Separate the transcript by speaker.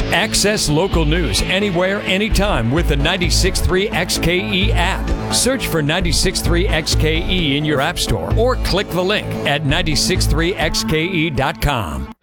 Speaker 1: Access local news anywhere, anytime with the 96.3 XKE app. Search for 96.3 XKE in your app store or click the link at 963xke.com.